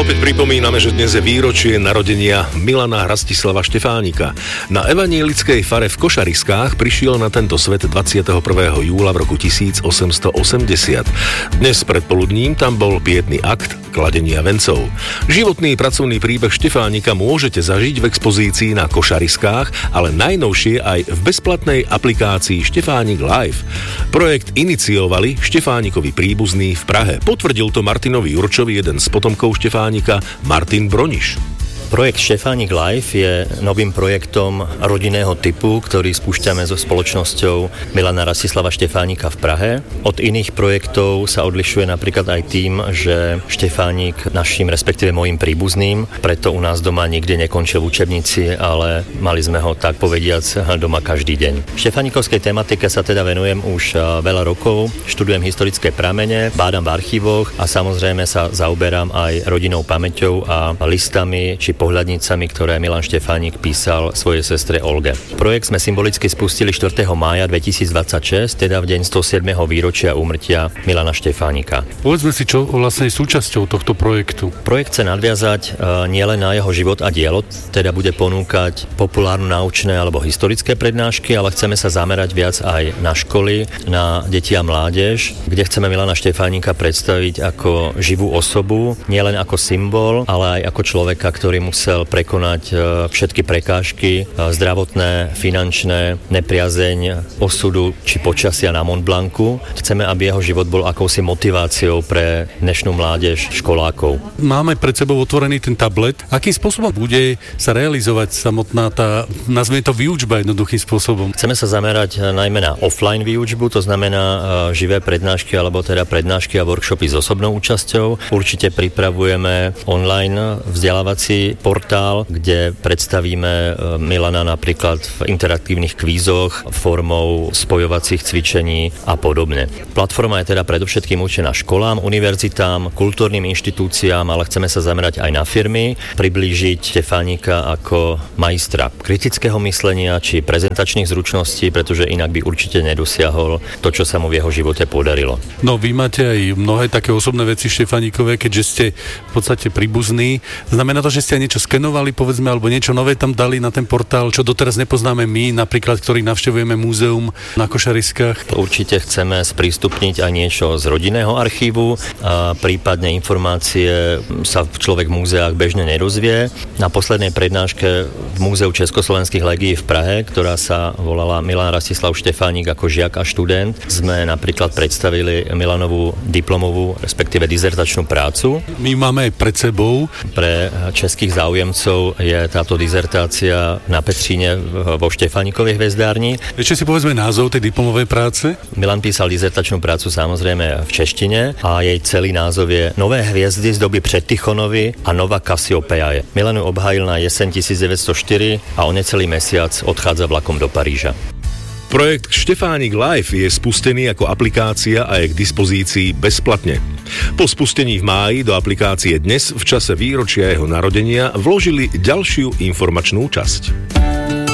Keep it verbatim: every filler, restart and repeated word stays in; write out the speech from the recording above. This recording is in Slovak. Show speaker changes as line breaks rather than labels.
opäť pripomíname, že dnes je výročie narodenia Milana Rastislava Štefánika. Na evanjelickej fare v Košariskách prišiel na tento svet dvadsiateho prvého júla v roku tisícosemstoosemdesiat. Dnes predpoludním tam bol pietný akt kladenia vencov. Životný pracovný príbeh Štefánika môžete zažiť v expozícii na Košariskách, ale najnovšie aj v bezplatnej aplikácii Štefánik Live. Projekt iniciovali Štefánikovi príbuzní v Prahe. Potvrdil to Martinovi Jurčovi jeden z potomkov Štefánika, Martin Broniš.
Projekt Štefánik Live je novým projektom rodinného typu, ktorý spúšťame so spoločnosťou Milana Rastislava Štefánika v Prahe. Od iných projektov sa odlišuje napríklad aj tým, že Štefánik našim, respektíve mojim príbuzným, preto u nás doma nikde nekončil v učebnici, ale mali sme ho tak povediac doma každý deň. Štefánikovskej tematike sa teda venujem už veľa rokov, študujem historické pramene, bádam v archívoch a samozrejme sa zaoberám aj rodinnou pamäťou a listami či pohľadnicami, ktoré Milan Štefánik písal svojej sestre Olge. Projekt sme symbolicky spustili štvrtého mája dvetisícdvadsaťšesť, teda v deň stosiedmeho výročia úmrtia Milana Štefánika.
Povedzme si, čo vlastne je súčasťou tohto projektu.
Projekt chce nadviazať uh, nielen na jeho život a dielo, teda bude ponúkať populárno naučné alebo historické prednášky, ale chceme sa zamerať viac aj na školy, na deti a mládež, kde chceme Milana Štefánika predstaviť ako živú osobu, nielen ako symbol, ale aj ako človeka, ktorý musel prekonať všetky prekážky zdravotné, finančné, nepriazeň, osudu či počasia na Mont Blancu. Chceme, aby jeho život bol akousi motiváciou pre dnešnú mládež školákov.
Máme pred sebou otvorený ten tablet. Akým spôsobom bude sa realizovať samotná tá, nazvime to výučba jednoduchým spôsobom?
Chceme sa zamerať najmä na offline výučbu, to znamená živé prednášky alebo teda prednášky a workshopy s osobnou účasťou. Určite pripravujeme online vzdelávací portál, kde predstavíme Milana napríklad v interaktívnych kvízoch formou spojovacích cvičení a podobne. Platforma je teda predovšetkým určená školám, univerzitám, kultúrnym inštitúciám, ale chceme sa zamerať aj na firmy, priblížiť Štefánika ako majstra kritického myslenia či prezentačných zručností, pretože inak by určite nedosiahol to, čo sa mu v jeho živote podarilo.
No, vy máte aj mnohé také osobné veci Štefánikové, keďže ste v podstate príbuzní. Znamená to, že ste aj niečo skenovali, povedzme, alebo niečo nové tam dali na ten portál, čo doteraz nepoznáme my, napríklad, ktorý navštevujeme múzeum na Košariskách?
Určite chceme sprístupniť aj niečo z rodinného archívu, a prípadne informácie sa človek v múzeách bežne nerozvie. Na poslednej prednáške v Múzeu Československých legií v Prahe, ktorá sa volala Milan Rastislav Štefánik ako žiak a študent, sme napríklad predstavili Milanovú diplomovú, respektíve dizertačnú prácu.
My máme aj pred sebou.
Pre českých záujemcov je táto dizertácia na Petříne vo Štefánikovej hvezdárni.
Ešte si povedzme názov tej diplomovej práce.
Milan písal dizertačnú prácu samozrejme v češtine a jej celý názov je Nové hviezdy z doby pred Tichonovi a Nova Kasiopeia. Milan ju obhájil na jeseň tisícdeväťstoštyri a o necelý mesiac odchádza vlakom do Paríža.
Projekt Štefánik Live je spustený ako aplikácia a je k dispozícii bezplatne. Po spustení v máji do aplikácie dnes v čase výročia jeho narodenia vložili ďalšiu informačnú časť.